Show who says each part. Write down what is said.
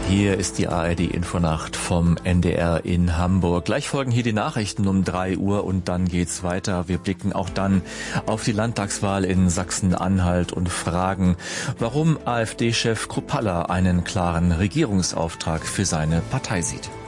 Speaker 1: Hier ist die ARD-Infonacht vom NDR in Hamburg. Gleich folgen hier die Nachrichten um 3 Uhr und dann geht's weiter. Wir blicken auch dann auf die Landtagswahl in Sachsen-Anhalt und fragen, warum AfD-Chef Kruppalla einen klaren Regierungsauftrag für seine Partei sieht.